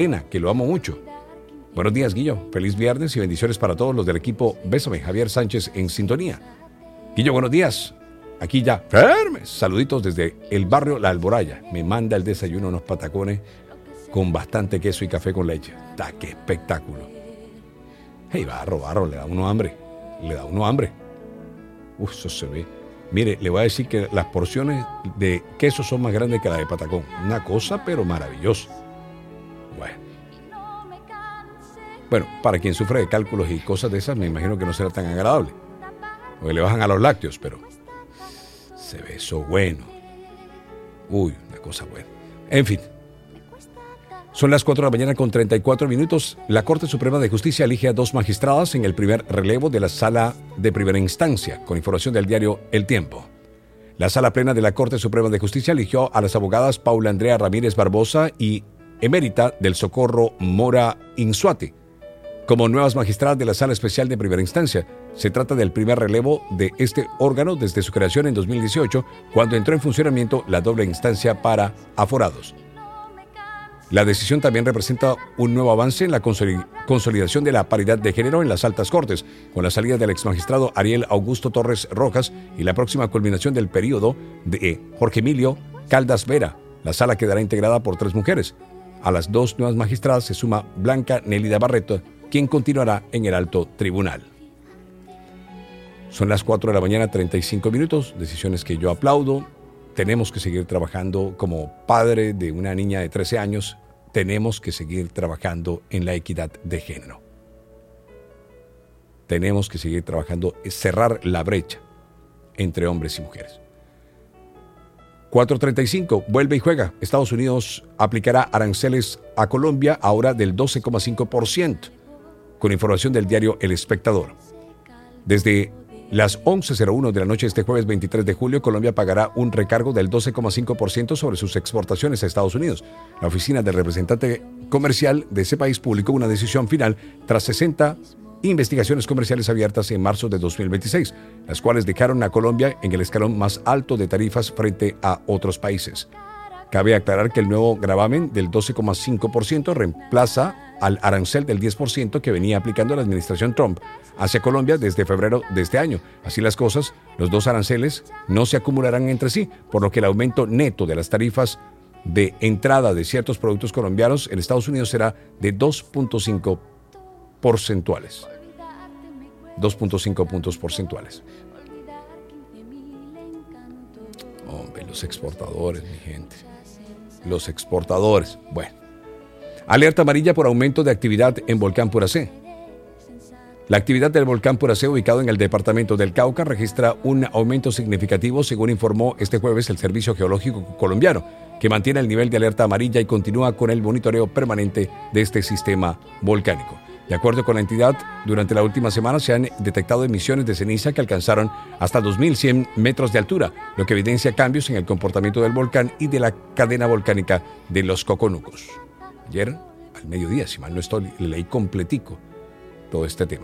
que lo amo mucho. Buenos días, Guillo. Feliz viernes y bendiciones para todos los del equipo. Bésame, Javier Sánchez en sintonía. Guillo, buenos días. Aquí ya, firmes. Saluditos desde el barrio La Alboraya. Me manda el desayuno unos patacones con bastante queso y café con leche. ¡Ta, qué espectáculo! ¡Hey, barro! Le da uno hambre. Eso se ve. Mire, le voy a decir que las porciones de queso son más grandes que las de patacón. Una cosa, pero maravillosa. Bueno, para quien sufre de cálculos y cosas de esas, me imagino que no será tan agradable. Porque le bajan a los lácteos, pero se ve eso bueno. Uy, una cosa buena. En fin. Son las 4 de la mañana con 34 minutos. La Corte Suprema de Justicia elige a 2 magistradas en el primer relevo de la Sala de Primera Instancia, con información del diario El Tiempo. La Sala Plena de la Corte Suprema de Justicia eligió a las abogadas Paula Andrea Ramírez Barbosa y emérita del Socorro Mora Insuate como nuevas magistradas de la Sala Especial de Primera Instancia. Se trata del primer relevo de este órgano desde su creación en 2018, cuando entró en funcionamiento la doble instancia para aforados. La decisión también representa un nuevo avance en la consolidación de la paridad de género en las altas cortes, con la salida del exmagistrado Ariel Augusto Torres Rojas y la próxima culminación del periodo de Jorge Emilio Caldas Vera. La sala quedará integrada por 3 mujeres. A las 2 nuevas magistradas se suma Blanca Nélida Barreto, quien continuará en el alto tribunal. Son las 4 de la mañana, 35 minutos, decisiones que yo aplaudo. Tenemos que seguir trabajando como padre de una niña de 13 años. Tenemos que seguir trabajando en la equidad de género. Tenemos que seguir trabajando, cerrar la brecha entre hombres y mujeres. 4:35, vuelve y juega. Estados Unidos aplicará aranceles a Colombia ahora del 12,5%, con información del diario El Espectador. Desde las 11:01 de la noche este jueves 23 de julio, Colombia pagará un recargo del 12,5% sobre sus exportaciones a Estados Unidos. La oficina del representante comercial de ese país publicó una decisión final tras 60 investigaciones comerciales abiertas en marzo de 2026, las cuales dejaron a Colombia en el escalón más alto de tarifas frente a otros países. Cabe aclarar que el nuevo gravamen del 12,5% reemplaza al arancel del 10% que venía aplicando la administración Trump hacia Colombia desde febrero de este año. Así las cosas, los 2 aranceles no se acumularán entre sí, por lo que el aumento neto de las tarifas de entrada de ciertos productos colombianos en Estados Unidos será de 2.5 porcentuales. 2.5 puntos porcentuales. Hombre, los exportadores, mi gente. Los exportadores. Bueno. Alerta amarilla por aumento de actividad en Volcán Puracé. La actividad del Volcán Puracé, ubicado en el departamento del Cauca, registra un aumento significativo, según informó este jueves el Servicio Geológico Colombiano, que mantiene el nivel de alerta amarilla y continúa con el monitoreo permanente de este sistema volcánico. De acuerdo con la entidad, durante la última semana se han detectado emisiones de ceniza que alcanzaron hasta 2.100 metros de altura, lo que evidencia cambios en el comportamiento del volcán y de la cadena volcánica de los Coconucos. Ayer, al mediodía, si mal no estoy, leí completico todo este tema.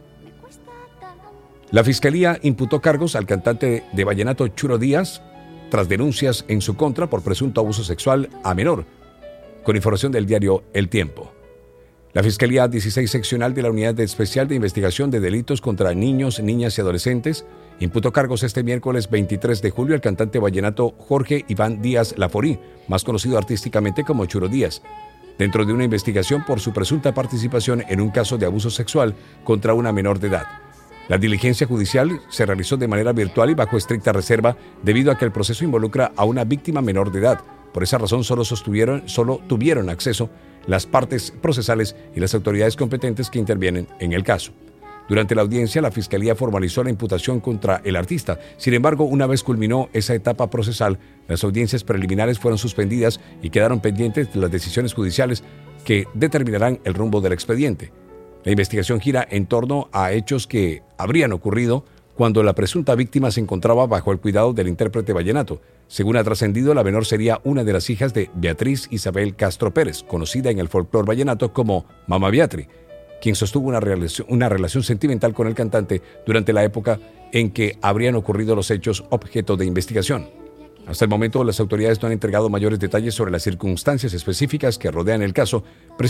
La Fiscalía imputó cargos al cantante de vallenato Churo Díaz tras denuncias en su contra por presunto abuso sexual a menor, con información del diario El Tiempo. La Fiscalía 16 Seccional de la Unidad Especial de Investigación de Delitos contra Niños, Niñas y Adolescentes imputó cargos este miércoles 23 de julio al cantante vallenato Jorge Iván Díaz Laforí, más conocido artísticamente como Churo Díaz, dentro de una investigación por su presunta participación en un caso de abuso sexual contra una menor de edad. La diligencia judicial se realizó de manera virtual y bajo estricta reserva debido a que el proceso involucra a una víctima menor de edad. Por esa razón solo tuvieron acceso las partes procesales y las autoridades competentes que intervienen en el caso. Durante la audiencia, la Fiscalía formalizó la imputación contra el artista. Sin embargo, una vez culminó esa etapa procesal, las audiencias preliminares fueron suspendidas y quedaron pendientes de las decisiones judiciales que determinarán el rumbo del expediente. La investigación gira en torno a hechos que habrían ocurrido cuando la presunta víctima se encontraba bajo el cuidado del intérprete vallenato. Según ha trascendido, la menor sería una de las hijas de Beatriz Isabel Castro Pérez, conocida en el folclore vallenato como Mama Beatri, quien sostuvo una relación sentimental con el cantante durante la época en que habrían ocurrido los hechos objeto de investigación. Hasta el momento, las autoridades no han entregado mayores detalles sobre las circunstancias específicas que rodean el caso,